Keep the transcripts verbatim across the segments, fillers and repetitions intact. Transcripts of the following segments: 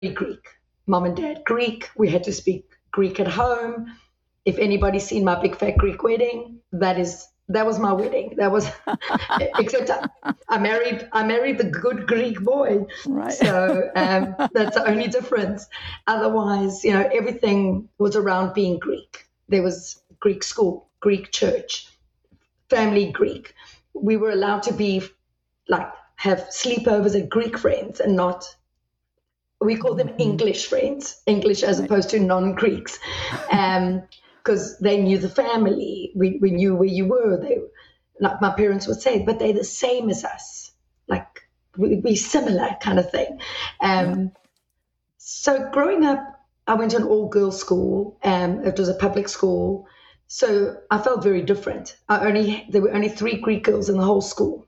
Greek. Mom and dad Greek. We had to speak Greek at home. If anybody's seen my big fat Greek wedding, that is that was my wedding. That was except I, I married I married the good Greek boy. Right. So um, that's the only difference. Otherwise, you know, everything was around being Greek. There was Greek school, Greek church, family Greek. We were allowed to be like have sleepovers at Greek friends and not, we call them Mm-hmm. English friends, English as Right. opposed to non-Greeks, um, because they knew the family. We, we knew where you were. They, like my parents would say, but they're the same as us. Like we, we similar kind of thing. Um, Yeah. So growing up, I went to an all-girls school. Um, it was a public school, so I felt very different. I only There were only three Greek girls in the whole school.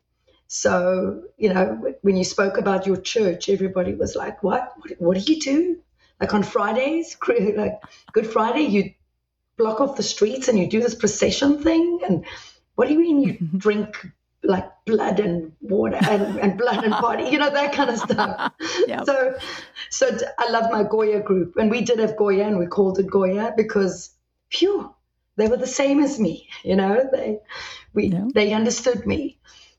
So, you know, when you spoke about your church, everybody was like, what? What, what do you do? Like on Fridays, like Good Friday, you block off the streets and you do this procession thing? And what do you mean you drink like blood and water and, and blood and body, you know, that kind of stuff. Yep. So, so I loved my Goya group. And we did have Goya and we called it Goya because, phew, they were the same as me, you know, they, we, Yeah. they understood me.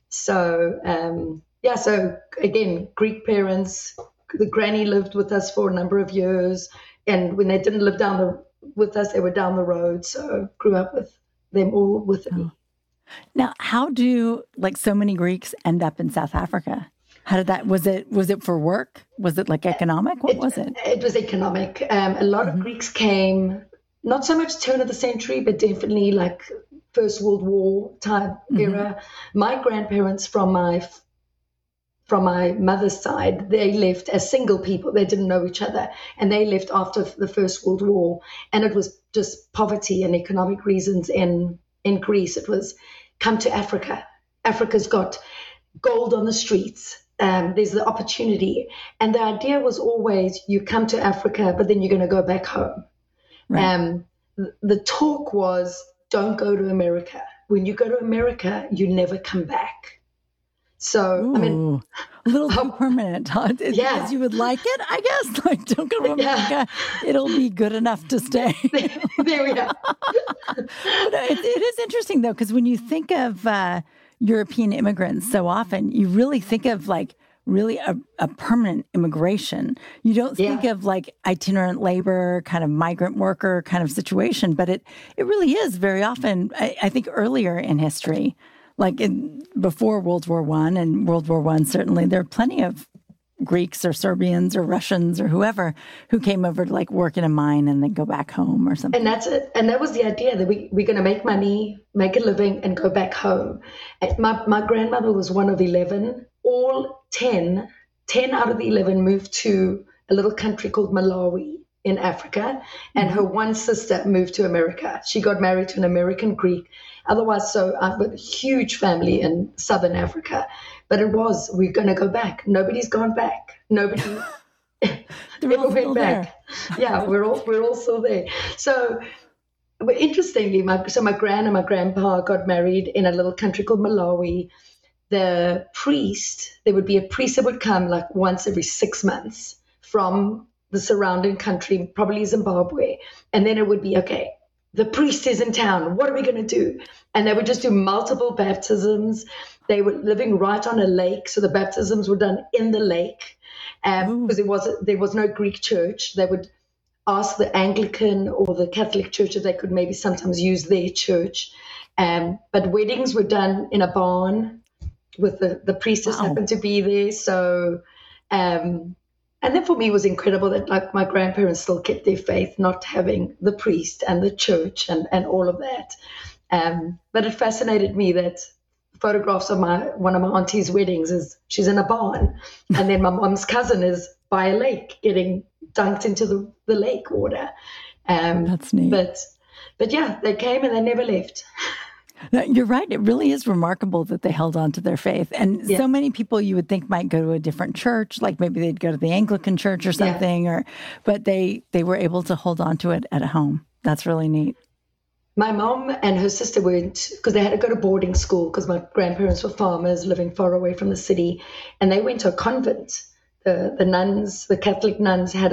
So, um, yeah, so again, Greek parents, the granny lived with us for a number of years. And when they didn't live down the, with us, they were down the road. So grew up with them all with me. Oh. Now, how do like so many Greeks end up in South Africa? How did that, was it, was it for work? Was it like economic? What it, was it? It was economic. Um, a lot Mm-hmm. of Greeks came, not so much turn of the century, but definitely like First World War type Mm-hmm. era. My grandparents from my from my mother's side, they left as single people. They didn't know each other, and they left after the First World War. And it was just poverty and economic reasons in in Greece. It was come to Africa. Africa's got gold on the streets. Um, there's the opportunity, and the idea was always you come to Africa, but then you're going to go back home. Right. Um, the talk was, don't go to America. When you go to America, you never come back. So, Ooh, I mean, a little too how- permanent, huh? As, Yeah. as you would like it, I guess. Like, don't go to America. Yeah. It'll be good enough to stay. there we go. But it, it is interesting, though, because when you think of uh, European immigrants so often, you really think of like really a, a permanent immigration. You don't Yeah. think of like itinerant labor, kind of migrant worker kind of situation, but it, it really is very often, I, I think earlier in history, like in, before World War One and World War One, certainly there are plenty of Greeks or Serbians or Russians or whoever who came over to like work in a mine and then go back home or something. And that's it. And that was the idea that we, we're going to make money, make a living, and go back home. And my, my grandmother was one of eleven. All ten, ten out of the eleven moved to a little country called Malawi in Africa. And her one sister moved to America. She got married to an American Greek. Otherwise, so I've got a huge family in Southern Africa. But it was, we're going to go back. Nobody's gone back. Nobody They're all ever still went back. Yeah, we're all we're all still there. So, but interestingly, my so my gran and my grandpa got married in a little country called Malawi. The priest, there would be a priest that would come like once every six months from the surrounding country, probably Zimbabwe, and then it would be okay. The priest is in town. What are we going to do? And they would just do multiple baptisms. They were living right on a lake, so the baptisms were done in the lake. Um, because there was there was no Greek church. They would ask the Anglican or the Catholic Church if they could maybe sometimes use their church. Um, but weddings were done in a barn with the, the priestess Wow. happened to be there. So, um, and then for me it was incredible that like my grandparents still kept their faith, not having the priest and the church and, and all of that. Um, but it fascinated me that photographs of my one of my auntie's weddings is she's in a barn, and then my mom's cousin is by a lake getting dunked into the, the lake water. Um, That's neat. But but yeah, they came and they never left. No, you're right. It really is remarkable that they held on to their faith. And Yeah. so many people you would think might go to a different church, like maybe they'd go to the Anglican church or something, or but they they were able to hold on to it at home. That's really neat. My mom and her sister went because they had to go to boarding school because my grandparents were farmers living far away from the city, and they went to a convent. the, the nuns, the Catholic nuns had